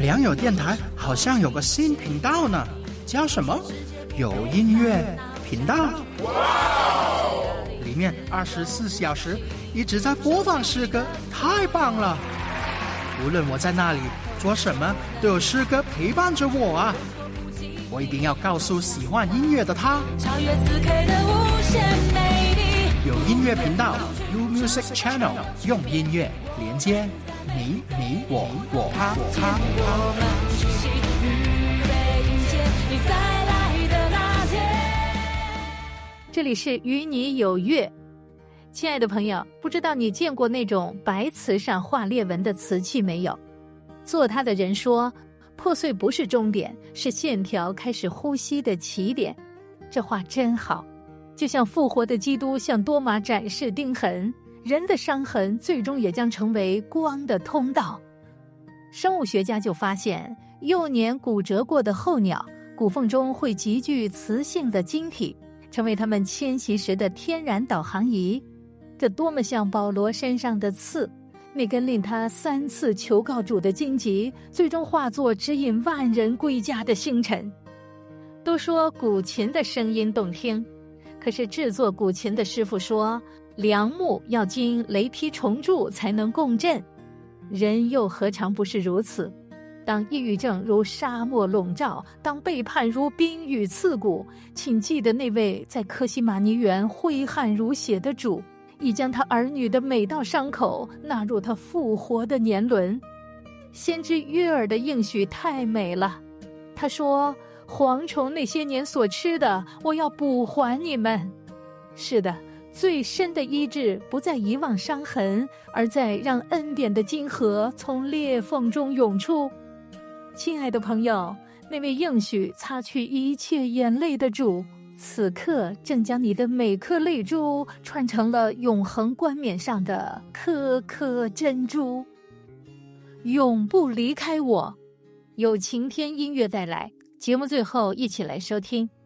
良友电台好像有个新频道呢，叫什么？有音乐频道。里面24小时一直在播放诗歌，太棒了！无论我在那里做什么，都有诗歌陪伴着我啊！我一定要告诉喜欢音乐的他， 超越4K 的无限美丽。 有音乐频道 U Music Channel， 用音乐连接你我他。 我们齐心预备迎接你再来的那天。 这里是与你有约。亲爱的朋友，不知道你见过那种白瓷上画裂纹的瓷器没有？做它的人说，破碎不是终点，是线条开始呼吸的起点。这话真好，就像复活的基督向多马展示钉痕，人的伤痕最终也将成为光的通道。生物学家就发现，幼年骨折过的候鸟骨缝中会集聚磁性的晶体，成为它们迁徙时的天然导航仪。这多么像保罗身上的刺，那根令他3次求告主的荆棘，最终化作指引万人归家的星辰。都说古琴的声音动听，可是制作古琴的师傅说，梁木要经雷劈重铸才能共振。人又何尝不是如此？当抑郁症如沙漠笼罩，当背叛如冰雨刺骨，请记得那位在客西马尼园挥汗如血的主，已将他儿女的每道伤口纳入他复活的年轮。先知约珥的应许太美了，他说，蝗虫那些年所吃的，我要补还你们。是的，最深的医治不在遗忘伤痕，而在让恩典的金河从裂缝中涌出。亲爱的朋友，那位应许擦去一切眼泪的主，此刻正将你的每颗泪珠串成了永恒冠冕上的颗颗珍珠，永不离开我。有晴天音乐带来，节目最后一起来收听。